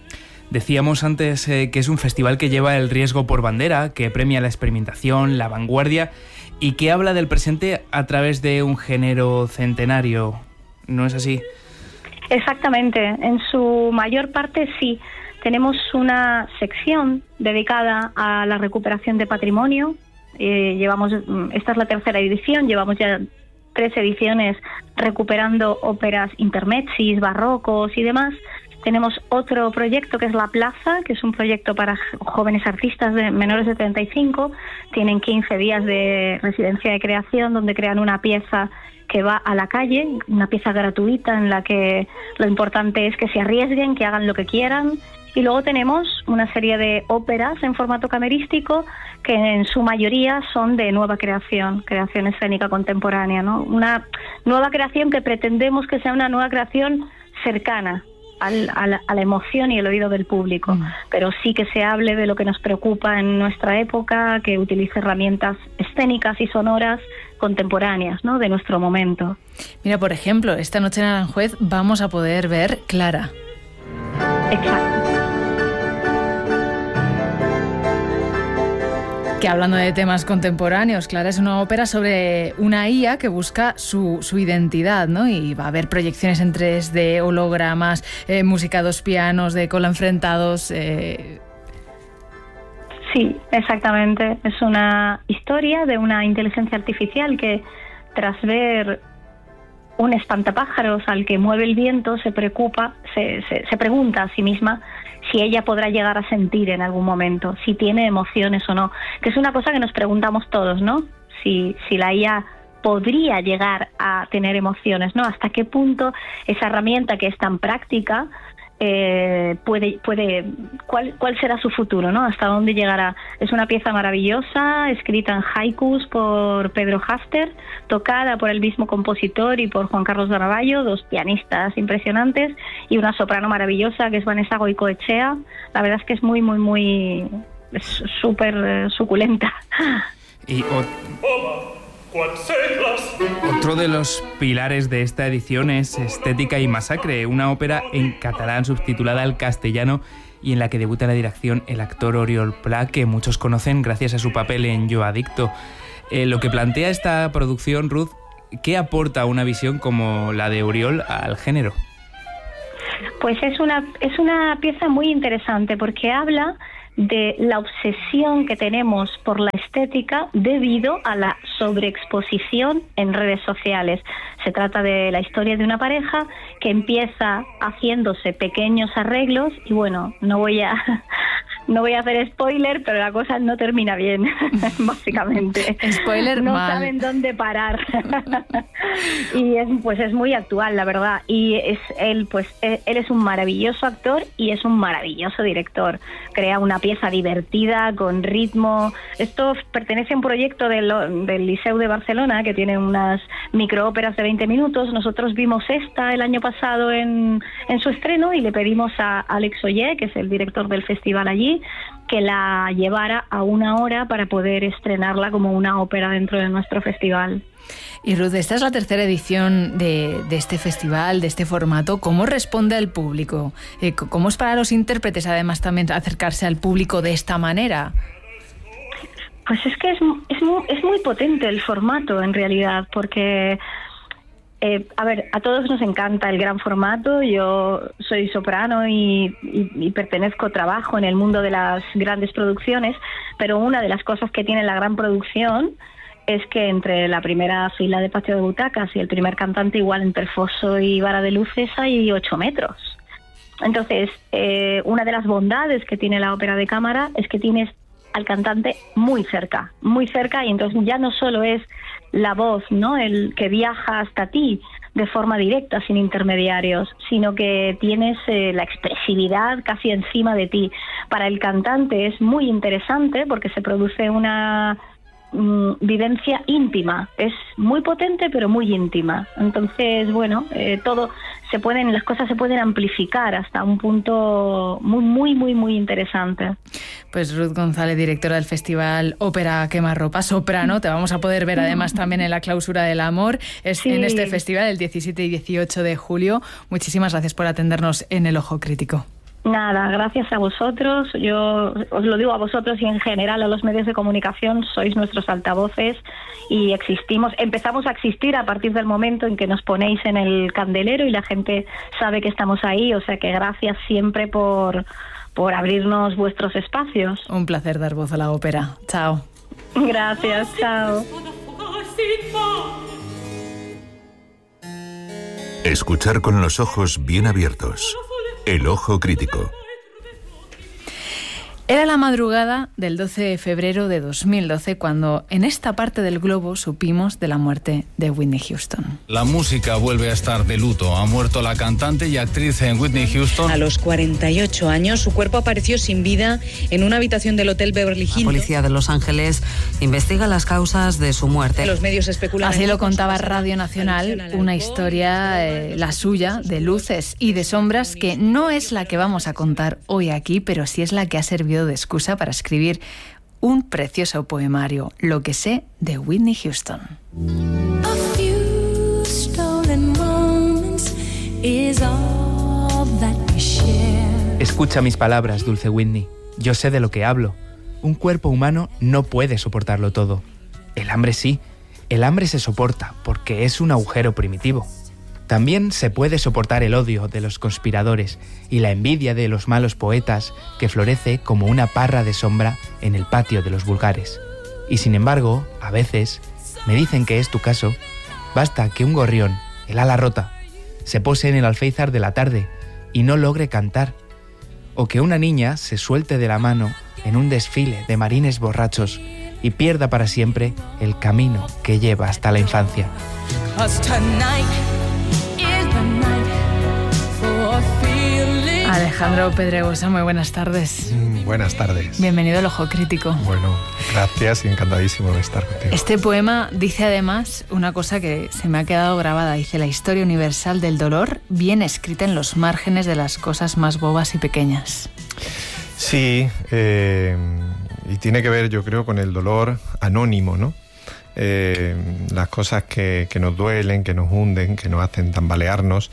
Decíamos antes eh, que es un festival que lleva el riesgo por bandera, que premia la experimentación, la vanguardia y que habla del presente a través de un género centenario. ¿No es así? Exactamente. En su mayor parte sí. Tenemos una sección dedicada a la recuperación de patrimonio. Eh, llevamos, esta es la tercera edición, llevamos ya tres ediciones recuperando óperas intermezzis, barrocos y demás. Tenemos otro proyecto que es La Plaza, que es un proyecto para jóvenes artistas de menores de treinta y cinco. Tienen quince días de residencia de creación donde crean una pieza que va a la calle, una pieza gratuita en la que lo importante es que se arriesguen, que hagan lo que quieran. Y luego tenemos una serie de óperas en formato camerístico que en su mayoría son de nueva creación, creación escénica contemporánea, ¿no? Una nueva creación que pretendemos que sea una nueva creación cercana al, a, la, a la emoción y el oído del público, mm. pero sí que se hable de lo que nos preocupa en nuestra época, que utilice herramientas escénicas y sonoras contemporáneas, ¿no?, de nuestro momento. Mira, por ejemplo, esta noche en Aranjuez vamos a poder ver Clara. Exacto. Que hablando de temas contemporáneos, Clara es una ópera sobre una I A que busca su, su identidad, ¿no? Y va a haber proyecciones en tres D, hologramas, eh, música a dos pianos, de cola enfrentados. Eh... Sí, exactamente. Es una historia de una inteligencia artificial que, tras ver un espantapájaros al que mueve el viento, se preocupa, se, se, se pregunta a sí misma si ella podrá llegar a sentir en algún momento, si tiene emociones o no, que es una cosa que nos preguntamos todos, ¿no? Si, si la I A podría llegar a tener emociones, ¿no? Hasta qué punto esa herramienta que es tan práctica eh, puede, puede, cuál, cuál será su futuro, ¿no? Hasta dónde llegará. Es una pieza maravillosa, escrita en haikus por Pedro Haster, tocada por el mismo compositor y por Juan Carlos Garaballo, dos pianistas impresionantes, y una soprano maravillosa que es Vanessa Goicoechea. La verdad es que es muy, muy, muy, es súper eh, suculenta. Y o... Otro de los pilares de esta edición es Estética y Masacre, una ópera en catalán subtitulada al castellano y en la que debuta en la dirección el actor Oriol Pla, que muchos conocen gracias a su papel en Yo Adicto. Eh, lo que plantea esta producción, Ruth, ¿qué aporta una visión como la de Oriol al género? Pues es una, es una pieza muy interesante porque habla de la obsesión que tenemos por la estética debido a la sobreexposición en redes sociales. Se trata de la historia de una pareja que empieza haciéndose pequeños arreglos y bueno, no voy a no voy a hacer spoiler, pero la cosa no termina bien, básicamente. Spoiler no mal. saben dónde parar. Y es, pues es muy actual, la verdad. Y es él, pues él, él es un maravilloso actor y es un maravilloso director. Crea una pieza divertida, con ritmo. Esto pertenece a un proyecto del, del Liceu de Barcelona, que tiene unas microóperas de veinte minutos. Nosotros vimos esta el año pasado en, en su estreno y le pedimos a Alex Ollé, que es el director del festival allí, que la llevara a una hora para poder estrenarla como una ópera dentro de nuestro festival. Y Ruth, esta es la tercera edición de, de este festival, de este formato. ¿Cómo responde al público? Eh, ¿Cómo es para los intérpretes, además, también acercarse al público de esta manera? Pues es que es, es, muy, es muy potente el formato, en realidad, porque... Eh, a ver, a todos nos encanta el gran formato. Yo soy soprano y, y, y pertenezco, trabajo en el mundo de las grandes producciones, pero una de las cosas que tiene la gran producción es que entre la primera fila de patio de butacas y el primer cantante, igual entre foso y vara de luces, hay ocho metros. Entonces, eh, una de las bondades que tiene la ópera de cámara es que tienes al cantante muy cerca, muy cerca, y entonces ya no solo es la voz, ¿no?, el que viaja hasta ti de forma directa, sin intermediarios, sino que tienes eh, la expresividad casi encima de ti. Para el cantante es muy interesante porque se produce una mm, vivencia íntima, es muy potente pero muy íntima. Entonces, bueno, eh, todo se pueden, las cosas se pueden amplificar hasta un punto muy, muy, muy, muy interesante. Pues Ruth González, directora del Festival Ópera Quemarropa, soprano, te vamos a poder ver además también en la Clausura del Amor, es sí. en este festival el diecisiete y dieciocho de julio. Muchísimas gracias por atendernos en El Ojo Crítico. Nada, gracias a vosotros. Yo os lo digo a vosotros y en general a los medios de comunicación, sois nuestros altavoces y existimos, empezamos a existir a partir del momento en que nos ponéis en el candelero y la gente sabe que estamos ahí, o sea que gracias siempre por, por abrirnos vuestros espacios. Un placer dar voz a la ópera. Chao. Gracias, chao. Escuchar con los ojos bien abiertos. El Ojo Crítico. Era la madrugada del doce de febrero de dos mil doce cuando en esta parte del globo supimos de la muerte de Whitney Houston. La música vuelve a estar de luto. Ha muerto la cantante y actriz en Whitney Houston. A los cuarenta y ocho años, su cuerpo apareció sin vida en una habitación del hotel Beverly Hilton. La policía de Los Ángeles investiga las causas de su muerte. Los medios especulan. Así lo contaba Radio Nacional, una historia, eh, la suya, de luces y de sombras, que no es la que vamos a contar hoy aquí, pero sí es la que ha servido de excusa para escribir un precioso poemario, Lo que sé de Whitney Houston. Escucha mis palabras, dulce Whitney. Yo sé de lo que hablo. Un cuerpo humano no puede soportarlo todo. El hambre sí. El hambre se soporta porque es un agujero primitivo. También se puede soportar el odio de los conspiradores y la envidia de los malos poetas que florece como una parra de sombra en el patio de los vulgares. Y sin embargo, a veces, me dicen que es tu caso, basta que un gorrión, el ala rota, se pose en el alféizar de la tarde y no logre cantar, o que una niña se suelte de la mano en un desfile de marines borrachos y pierda para siempre el camino que lleva hasta la infancia. Alejandro Pedregosa, muy buenas tardes. Mm, buenas tardes. Bienvenido al Ojo Crítico. Bueno, gracias y encantadísimo de estar contigo. Este poema dice además una cosa que se me ha quedado grabada. Dice: la historia universal del dolor, bien escrita en los márgenes de las cosas más bobas y pequeñas. Sí, eh, y tiene que ver, yo creo, con el dolor anónimo, ¿no? Eh, las cosas que, que nos duelen, que nos hunden, que nos hacen tambalearnos,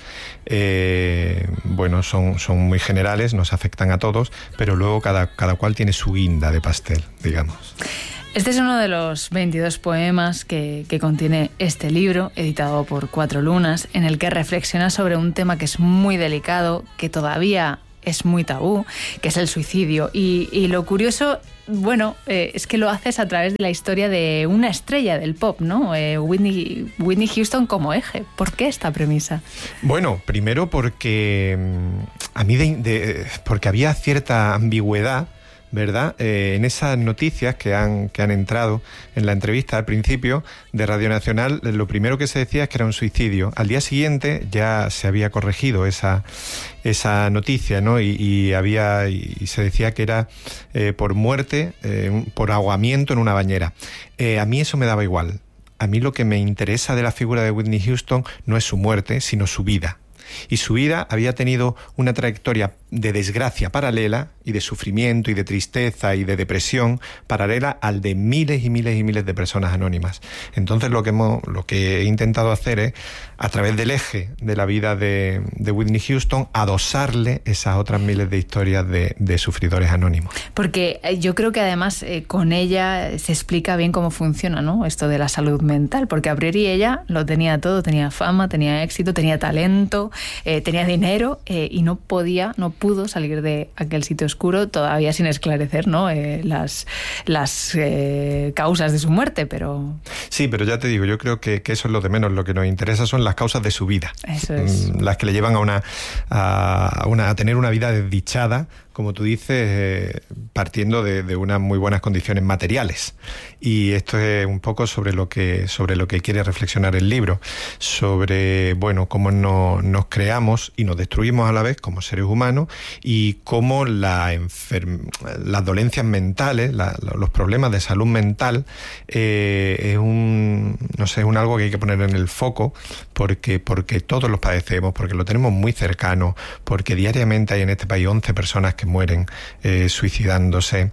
eh, bueno, son, son muy generales, nos afectan a todos, pero luego cada, cada cual tiene su guinda de pastel, digamos. Este es uno de los veintidós poemas que, que contiene este libro, editado por Cuatro Lunas, en el que reflexiona sobre un tema que es muy delicado, que todavía es muy tabú, que es el suicidio. Y, y lo curioso, bueno, eh, es que lo haces a través de la historia de una estrella del pop, ¿no? Eh, Whitney, Whitney Houston como eje. ¿Por qué esta premisa? Bueno, primero porque a mí de, de, porque había cierta ambigüedad, ¿verdad? Eh, en esas noticias que han, que han entrado en la entrevista al principio de Radio Nacional, lo primero que se decía es que era un suicidio. Al día siguiente ya se había corregido esa, esa noticia, ¿no? Y, y había y se decía que era eh, por muerte, eh, por ahogamiento en una bañera. Eh, a mí eso me daba igual. A mí lo que me interesa de la figura de Whitney Houston no es su muerte, sino su vida. Y su vida había tenido una trayectoria de desgracia paralela y de sufrimiento y de tristeza y de depresión paralela al de miles y miles y miles de personas anónimas. Entonces lo que hemos, lo que he intentado hacer es, a través del eje de la vida de, de Whitney Houston, adosarle esas otras miles de historias de, de sufridores anónimos. Porque yo creo que además eh, con ella se explica bien cómo funciona, ¿no? Esto de la salud mental, porque a priori ella lo tenía todo, tenía fama, tenía éxito, tenía talento, eh, tenía dinero eh, y no podía, no pudo salir de aquel sitio oscuro, todavía sin esclarecer, ¿no? Eh, las las eh, causas de su muerte, pero... Sí, pero ya te digo, yo creo que, que eso es lo de menos. Lo que nos interesa son las causas de su vida. Eso es. Las que le llevan a una a, una, a tener una vida desdichada, como tú dices, eh, partiendo de, de unas muy buenas condiciones materiales. Y esto es un poco sobre lo que sobre lo que quiere reflexionar el libro, sobre, bueno, cómo no, nos creamos y nos destruimos a la vez como seres humanos, y cómo la enferm- las dolencias mentales, la, los problemas de salud mental, eh, es un, no sé, es un algo que hay que poner en el foco, porque, porque todos los padecemos, porque lo tenemos muy cercano, porque diariamente hay en este país once personas que mueren eh, suicidándose,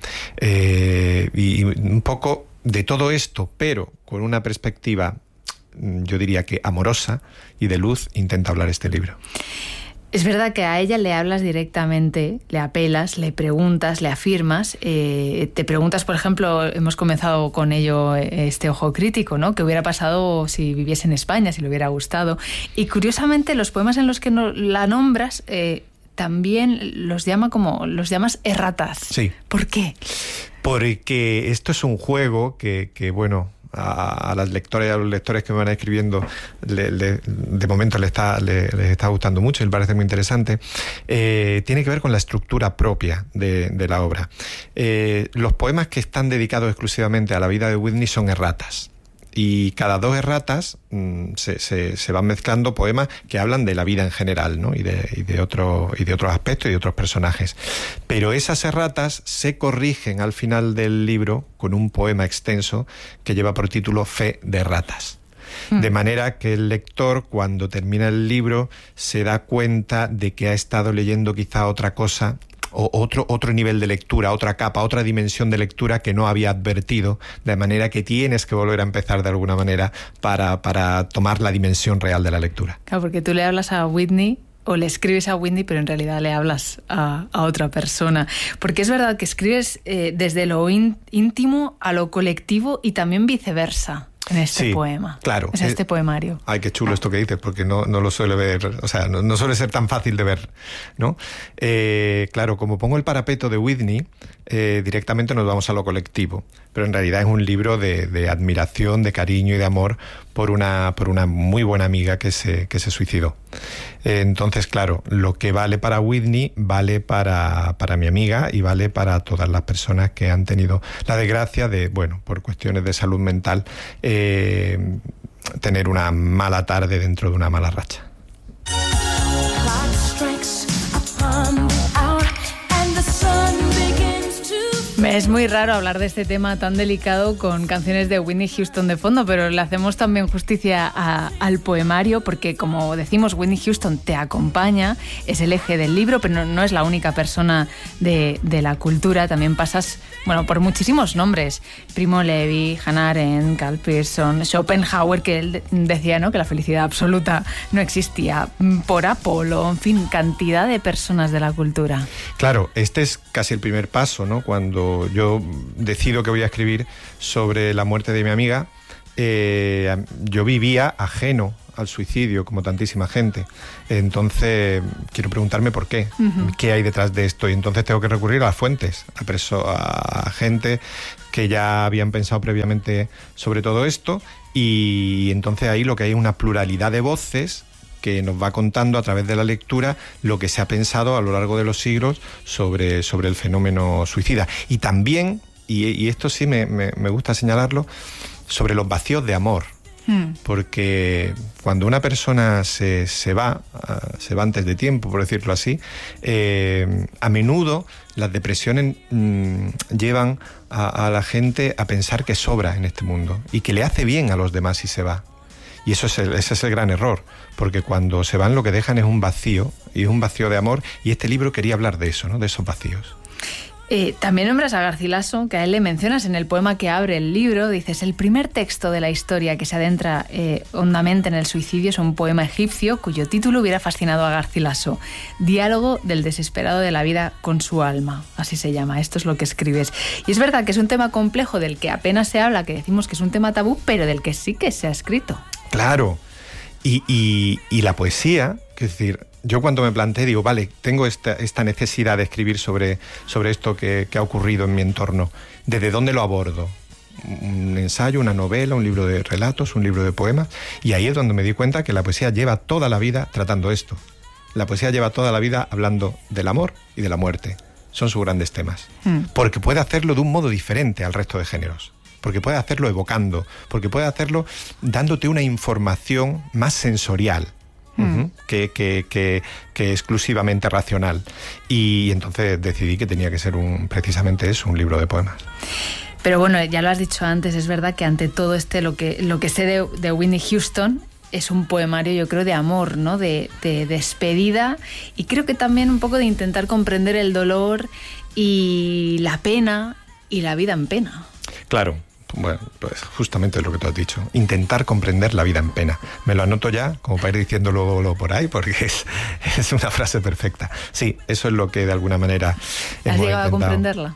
eh, y, y un poco de todo esto, pero con una perspectiva, yo diría que amorosa y de luz, intenta hablar este libro. Es verdad que a ella le hablas directamente, le apelas, le preguntas, le afirmas. Eh, te preguntas, por ejemplo, hemos comenzado con ello este Ojo Crítico, ¿no? ¿Qué hubiera pasado si viviese en España, si le hubiera gustado? Y curiosamente, los poemas en los que no, la nombras eh, también los llama como los llamas erratas. Sí. ¿Por qué? Porque esto es un juego que, que bueno, a, a las lectoras y a los lectores que me van escribiendo le, le, de momento le está, le, les está gustando mucho y les parece muy interesante. Eh, tiene que ver con la estructura propia de, de la obra. Eh, los poemas que están dedicados exclusivamente a la vida de Whitney son erratas. Y cada dos erratas mmm, se, se, se van mezclando poemas que hablan de la vida en general, ¿no? Y de, y de, otro, y de otros aspectos y de otros personajes. Pero esas erratas se corrigen al final del libro con un poema extenso que lleva por título Fe de ratas. Mm. De manera que el lector, cuando termina el libro, se da cuenta de que ha estado leyendo quizá otra cosa, o otro, otro nivel de lectura, otra capa, otra dimensión de lectura que no había advertido, de manera que tienes que volver a empezar de alguna manera para, para tomar la dimensión real de la lectura. Claro, porque tú le hablas a Whitney o le escribes a Whitney, pero en realidad le hablas a, a otra persona. Porque es verdad que escribes eh, desde lo in, íntimo a lo colectivo y también viceversa. en este sí, poema. Claro. Es este poemario. Ay, qué chulo esto que dices, porque no, no lo suele ver, o sea, no, no suele ser tan fácil de ver, ¿no? Eh, claro, como pongo el parapeto de Whitney, eh, directamente nos vamos a lo colectivo, pero en realidad es un libro de, de admiración, de cariño y de amor por una, por una muy buena amiga que se, que se suicidó. Eh, entonces, claro, lo que vale para Whitney vale para, para mi amiga y vale para todas las personas que han tenido la desgracia de, bueno, por cuestiones de salud mental, eh, tener una mala tarde dentro de una mala racha. Me es muy raro hablar de este tema tan delicado con canciones de Whitney Houston de fondo, pero le hacemos también justicia a, al poemario porque, como decimos, Whitney Houston te acompaña, es el eje del libro, pero no, no es la única persona de, de la cultura. También pasas, bueno, por muchísimos nombres: Primo Levi, Hannah Arendt, Carl Pearson, Schopenhauer, que él decía, ¿no?, que la felicidad absoluta no existía, por Apolo, en fin, cantidad de personas de la cultura. Claro, este es casi el primer paso, ¿no? Cuando yo decido que voy a escribir sobre la muerte de mi amiga, eh, yo vivía ajeno al suicidio, como tantísima gente. Entonces, quiero preguntarme por qué, uh-huh. qué hay detrás de esto. Y entonces tengo que recurrir a las fuentes, a, preso, a gente que ya habían pensado previamente sobre todo esto. Y entonces ahí lo que hay es una pluralidad de voces que nos va contando a través de la lectura lo que se ha pensado a lo largo de los siglos sobre, sobre el fenómeno suicida. Y también, y, y esto sí me, me, me gusta señalarlo, sobre los vacíos de amor. Hmm. Porque cuando una persona se, se va, uh, se va antes de tiempo, por decirlo así, eh, a menudo las depresiones mmm, llevan a, a la gente a pensar que sobra en este mundo y que le hace bien a los demás si se va. Y eso es el, ese es el gran error, porque cuando se van lo que dejan es un vacío, y es un vacío de amor, y este libro quería hablar de eso, ¿no?, de esos vacíos. Eh, también nombras a Garcilaso, que a él le mencionas en el poema que abre el libro. Dices: el primer texto de la historia que se adentra eh, hondamente en el suicidio es un poema egipcio cuyo título hubiera fascinado a Garcilaso: Diálogo del desesperado de la vida con su alma. Así se llama, esto es lo que escribes. Y es verdad que es un tema complejo del que apenas se habla, que decimos que es un tema tabú, pero del que sí que se ha escrito. Claro, y, y, y la poesía, es decir, yo cuando me planteé digo, vale, tengo esta, esta necesidad de escribir sobre, sobre esto que, que ha ocurrido en mi entorno. ¿Desde dónde lo abordo? Un ensayo, una novela, un libro de relatos, un libro de poemas. Y ahí es donde me di cuenta que la poesía lleva toda la vida tratando esto. La poesía lleva toda la vida hablando del amor y de la muerte. Son sus grandes temas. Mm. Porque puede hacerlo de un modo diferente al resto de géneros. Porque puede hacerlo evocando, porque puede hacerlo dándote una información más sensorial, mm. uh-huh, que, que, que, que exclusivamente racional. Y entonces decidí que tenía que ser un, precisamente eso, un libro de poemas. Pero bueno, ya lo has dicho antes, es verdad que ante todo este, lo que, lo que sé de, de Whitney Houston, es un poemario, yo creo, de amor, ¿no?, de, de despedida, y creo que también un poco de intentar comprender el dolor y la pena y la vida en pena. Claro. Bueno, pues justamente lo que tú has dicho, intentar comprender la vida en pena. Me lo anoto ya, como para ir diciéndolo luego por ahí, porque es, es una frase perfecta. Sí, eso es lo que de alguna manera ¿Has llegado intentado. a comprenderla?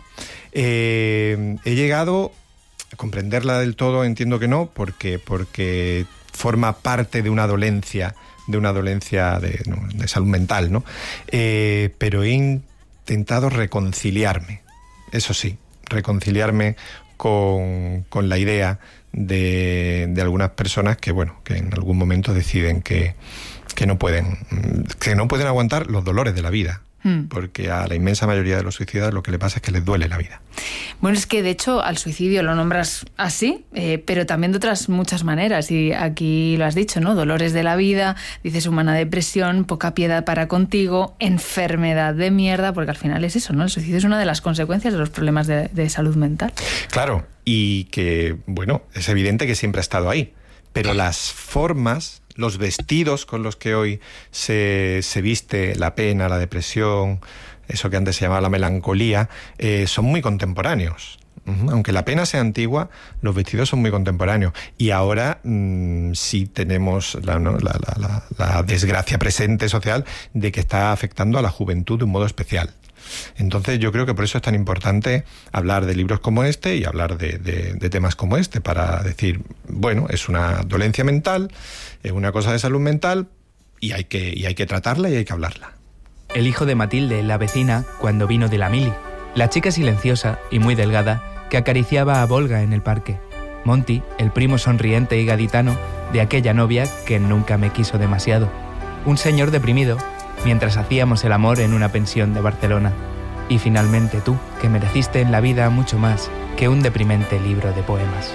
Eh, he llegado a comprenderla del todo, entiendo que no, porque, porque forma parte de una dolencia, de una dolencia de, no, de salud mental, ¿no? Eh, pero he intentado reconciliarme, eso sí, reconciliarme Con, con la idea de, de algunas personas que, bueno, que en algún momento deciden que, que no pueden, que no pueden aguantar los dolores de la vida. Mm. Porque a la inmensa mayoría de los suicidas lo que le pasa es que les duele la vida. Bueno, es que de hecho al suicidio lo nombras así, eh, pero también de otras muchas maneras, y aquí lo has dicho, ¿no? Dolores de la vida, dices humana depresión, poca piedad para contigo, enfermedad de mierda, porque al final es eso, ¿no? El suicidio es una de las consecuencias de los problemas de, de salud mental. Claro, y que, bueno, es evidente que siempre ha estado ahí, pero las formas, los vestidos con los que hoy se, se viste la pena, la depresión, eso que antes se llamaba la melancolía, eh, son muy contemporáneos. Uh-huh. Aunque la pena sea antigua, los vestidos son muy contemporáneos. Y ahora mmm, sí tenemos la, ¿no? la, la, la, la desgracia presente social de que está afectando a la juventud de un modo especial. Entonces yo creo que por eso es tan importante hablar de libros como este y hablar de, de, de temas como este, para decir, bueno, es una dolencia mental, es una cosa de salud mental y hay que, y hay que tratarla y hay que hablarla. El hijo de Matilde, la vecina, cuando vino de la mili. La chica silenciosa y muy delgada que acariciaba a Volga en el parque. Monty, el primo sonriente y gaditano de aquella novia que nunca me quiso demasiado. Un señor deprimido mientras hacíamos el amor en una pensión de Barcelona. Y finalmente tú, que mereciste en la vida mucho más que un deprimente libro de poemas.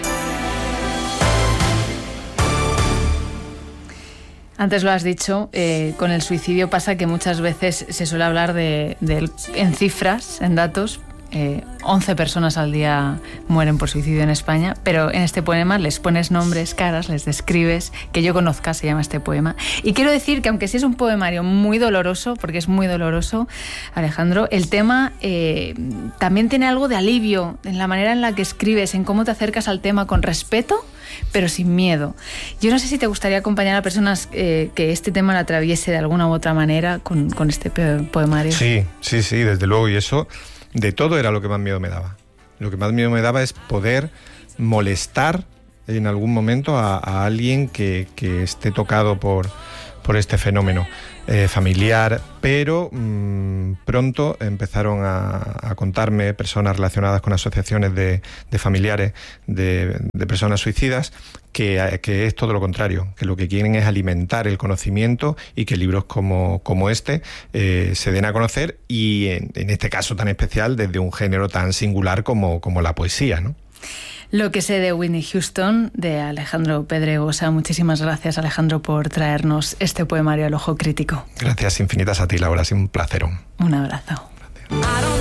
Antes lo has dicho, eh, con el suicidio pasa que muchas veces se suele hablar de, de en cifras, en datos. Eh, once personas al día mueren por suicidio en España, pero en este poema les pones nombres, caras, les describes, que yo conozca, se llama este poema. Y quiero decir que aunque sí es un poemario muy doloroso, porque es muy doloroso, Alejandro, el tema eh, también tiene algo de alivio en la manera en la que escribes, en cómo te acercas al tema con respeto, pero sin miedo. Yo no sé si te gustaría acompañar a personas eh, que este tema lo atraviese de alguna u otra manera con, con este poemario. Sí, sí, sí, desde luego, y eso... De todo era lo que más miedo me daba. Lo que más miedo me daba es poder molestar en algún momento a, a alguien que, que esté tocado por, por este fenómeno eh, familiar, pero mmm, pronto empezaron a, a contarme personas relacionadas con asociaciones de, de familiares de, de personas suicidas que, que es todo lo contrario, que lo que quieren es alimentar el conocimiento y que libros como, como este eh, se den a conocer y en, en este caso tan especial desde un género tan singular como, como la poesía, ¿no? Lo que sé de Whitney Houston, de Alejandro Pedregosa. Muchísimas gracias, Alejandro, por traernos este poemario al ojo crítico. Gracias infinitas a ti, Laura, ha sido un placer. Un abrazo. Gracias.